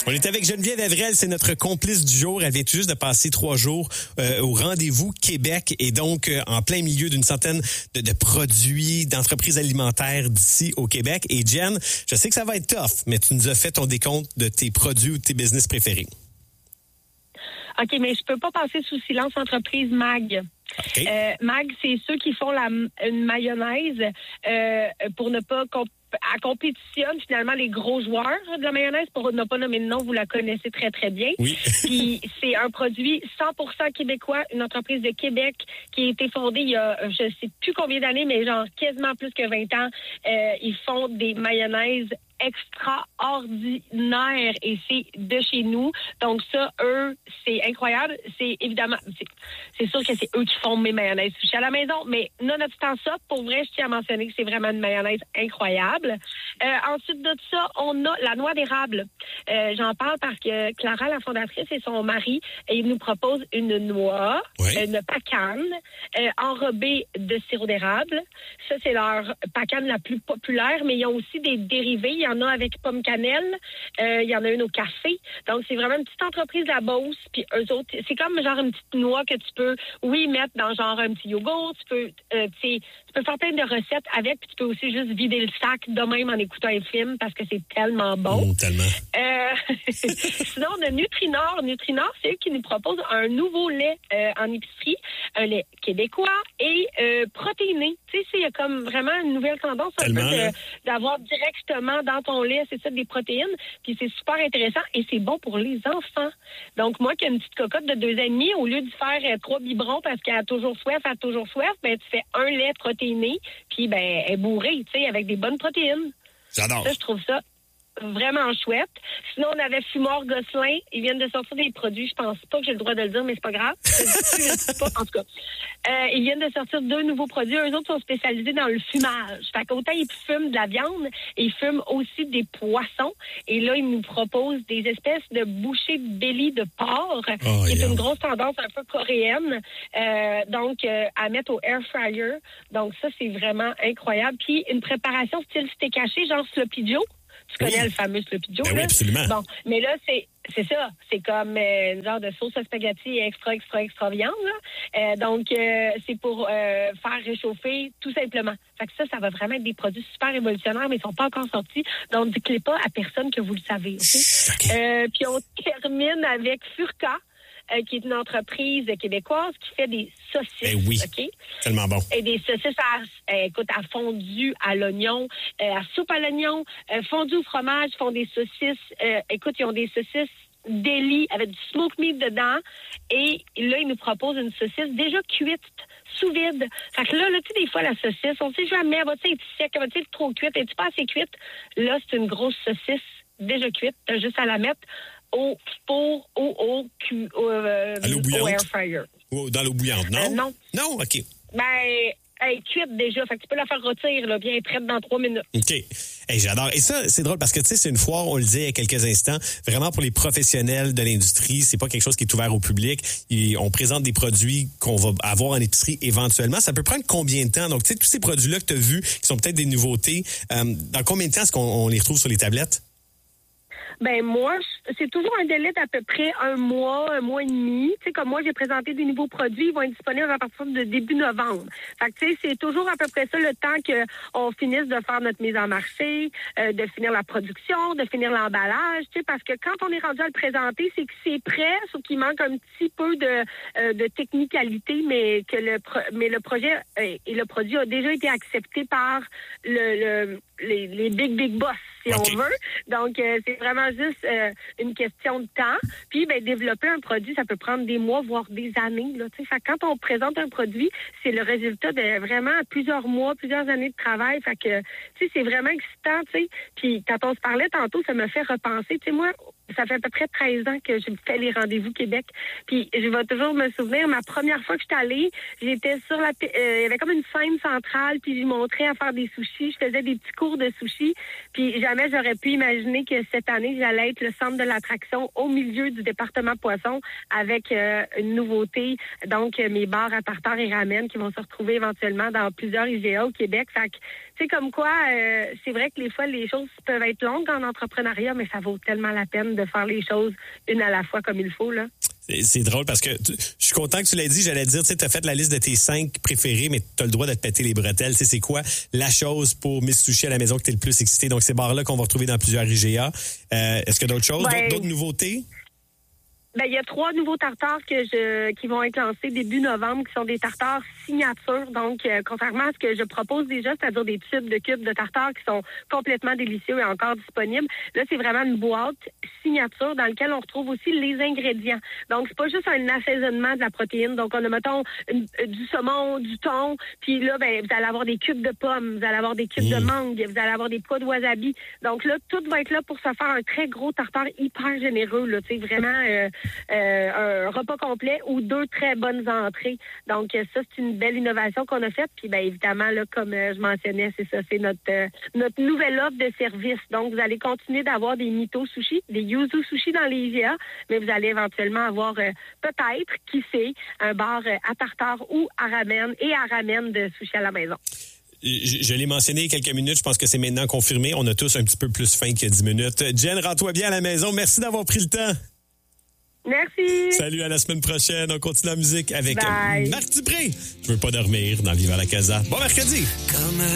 On est avec Geneviève Evrel, c'est notre complice du jour. Elle vient tout juste de passer 3 jours au Rendez-vous Québec et donc en plein milieu d'une centaine de produits, d'entreprises alimentaires d'ici au Québec. Et Jen, je sais que ça va être tough, mais tu nous as fait ton décompte de tes produits ou de tes business préférés. OK, mais je peux pas passer sous silence entreprise MAG. Okay. MAG, c'est ceux qui font une mayonnaise pour ne pas elle compétitionne finalement les gros joueurs de la mayonnaise. Pour ne pas nommer le nom, vous la connaissez très, très bien. Oui. Puis c'est un produit 100% québécois, une entreprise de Québec qui a été fondée il y a je sais plus combien d'années, mais genre quasiment plus que 20 ans. Ils font des mayonnaises extraordinaire et c'est de chez nous. Donc ça, eux, c'est incroyable. C'est évidemment, c'est sûr que c'est eux qui font mes mayonnaises sushi à la maison, mais nonobstant ça, pour vrai, je tiens à mentionner que c'est vraiment une mayonnaise incroyable. Ensuite de ça, on a la noix d'érable. J'en parle parce que Clara, la fondatrice, et son mari, ils nous proposent une noix, une pacane, enrobée de sirop d'érable. Ça, c'est leur pacane la plus populaire, mais ils ont aussi des dérivés. Il y en a avec pomme cannelle. Il y en a une au café. Donc, c'est vraiment une petite entreprise de la Beauce. Puis eux autres, c'est comme genre une petite noix que tu peux, mettre dans genre un petit yogourt. Tu peux faire plein de recettes avec. Puis tu peux aussi juste vider le sac de même en écoutant un film parce que c'est tellement bon. Tellement. Sinon, on a Nutrinor. Nutrinor, c'est eux qui nous proposent un nouveau lait en épicerie. Un lait québécois et protéiné. Tu sais, il y a comme vraiment une nouvelle tendance un peu d'avoir directement dans ton lait, c'est ça, des protéines. Puis c'est super intéressant et c'est bon pour les enfants. Donc, moi qui ai une petite cocotte de 2 ans et demi, au lieu de faire 3 biberons parce qu'elle a toujours soif, ben tu fais un lait protéiné, puis ben elle est bourrée, tu sais, avec des bonnes protéines. J'adore. Ça, je trouve ça vraiment chouette. Sinon, on avait Fumor Gosselin. Ils viennent de sortir des produits. Je pense pas que j'ai le droit de le dire, mais c'est pas grave. Je le dis pas, en tout cas. Ils viennent de sortir 2 nouveaux produits. Eux autres sont spécialisés dans le fumage. Fait qu'autant ils fument de la viande, et ils fument aussi des poissons. Et là, ils nous proposent des espèces de bouchées de belly de porc, qui est une grosse tendance un peu coréenne. Donc, à mettre au air fryer. Donc, ça, c'est vraiment incroyable. Puis, une préparation style steak haché, genre Sloppy Joe. Tu connais le fameux Sloppy Joe, là? Oui, absolument. Bon, mais là, c'est ça. C'est comme une genre de sauce à spaghetti extra viande, là. Donc, c'est pour faire réchauffer tout simplement. Fait que ça va vraiment être des produits super révolutionnaires, mais ils sont pas encore sortis. Donc, dites-les pas à personne que vous le savez, OK? Puis, on termine avec Furca. Qui est une entreprise québécoise qui fait des saucisses. Oui, OK? Tellement bon. Et des saucisses à fondue à l'oignon, à soupe à l'oignon, fondue au fromage, font des saucisses. Ils ont des saucisses deli avec du smoked meat dedans. Et là, ils nous proposent une saucisse déjà cuite, sous vide. Fait que là, tu sais, des fois, la saucisse, on sait jamais, va-t-elle être sec, va-t-elle être trop cuite, es-tu pas assez cuite? Là, c'est une grosse saucisse déjà cuite. T'as juste à la mettre au four ou au air fryer. Ou dans l'eau bouillante, non? Non. Non? OK. Ben, elle est cuite déjà. Fait que tu peux la faire rôtir, là, bien prête dans 3 minutes. OK. Hey, j'adore. Et ça, c'est drôle parce que, tu sais, c'est une foire, on le disait il y a quelques instants, vraiment pour les professionnels de l'industrie. C'est pas quelque chose qui est ouvert au public. On présente des produits qu'on va avoir en épicerie éventuellement. Ça peut prendre combien de temps? Donc, tu sais, tous ces produits-là que tu as vus, qui sont peut-être des nouveautés, dans combien de temps est-ce qu'on les retrouve sur les tablettes? Ben moi, c'est toujours un délai d'à peu près 1 mois et demi. Tu sais, comme moi, j'ai présenté des nouveaux produits, ils vont être disponibles à partir de début novembre. Fait que tu sais, c'est toujours à peu près ça le temps qu'on finisse de faire notre mise en marché, de finir la production, de finir l'emballage. Tu sais, parce que quand on est rendu à le présenter, c'est que c'est prêt, sauf qu'il manque un petit peu de technicalité, mais que le projet et le produit a déjà été accepté par les big boss, si on veut. Donc, c'est vraiment juste une question de temps. Puis, développer un produit, ça peut prendre des mois, voire des années. Là, fait que quand on présente un produit, c'est le résultat de vraiment plusieurs mois, plusieurs années de travail. Fait que, tu sais, c'est vraiment excitant, tu sais. Puis, quand on se parlait tantôt, ça me fait repenser. Tu sais, moi, ça fait à peu près 13 ans que j'ai fait les Rendez-vous Québec. Puis, je vais toujours me souvenir, ma première fois que j'étais allée, j'étais sur il y avait comme une scène centrale, puis je montrais à faire des sushis. Je faisais des petits cours de sushis. Puis, jamais j'aurais pu imaginer que cette année, j'allais être le centre de l'attraction au milieu du département poisson avec une nouveauté. Donc, mes bars à tartare et ramen qui vont se retrouver éventuellement dans plusieurs IGA au Québec. Fait que, tu sais, comme quoi, c'est vrai que des fois, les choses peuvent être longues en entrepreneuriat, mais ça vaut tellement la peine de faire les choses une à la fois comme il faut, là. C'est drôle parce que je suis content que tu l'aies dit. J'allais dire, tu sais, t'as fait la liste de tes 5 préférés, mais t'as le droit de te péter les bretelles. Tu sais, c'est quoi la chose pour Miss Sushi à la maison que t'es le plus excité? Donc, ces bars-là qu'on va retrouver dans plusieurs IGA. Est-ce qu'il y a d'autres choses, d'autres nouveautés? Ben, il y a 3 nouveaux tartares qui vont être lancés début novembre, qui sont des tartares signature. Donc, contrairement à ce que je propose déjà, c'est-à-dire des tubes de cubes de tartare qui sont complètement délicieux et encore disponibles. Là, c'est vraiment une boîte signature dans laquelle on retrouve aussi les ingrédients. Donc, c'est pas juste un assaisonnement de la protéine. Donc, on a, mettons, du saumon, du thon, puis là, ben, vous allez avoir des cubes de pommes, vous allez avoir des cubes de mangue, vous allez avoir des pois de wasabi. Donc là, tout va être là pour se faire un très gros tartare hyper généreux, là, tu sais, vraiment un repas complet ou 2 très bonnes entrées. Donc, ça, c'est une belle innovation qu'on a faite. Puis, bien évidemment, là, comme je mentionnais, c'est ça, c'est notre nouvelle offre de service. Donc, vous allez continuer d'avoir des Mito Sushi, des Yuzu Sushi dans les IGA, mais vous allez éventuellement avoir peut-être, qui sait, un bar à tartare ou à ramen de sushi à la maison. Je l'ai mentionné il y a quelques minutes. Je pense que c'est maintenant confirmé. On a tous un petit peu plus faim que 10 minutes. Jen, rends-toi bien à la maison. Merci d'avoir pris le temps. Merci. Salut, à la semaine prochaine. On continue la musique avec Bye. Marc Dupré. Je veux pas dormir dans Viva la Casa. Bon mercredi.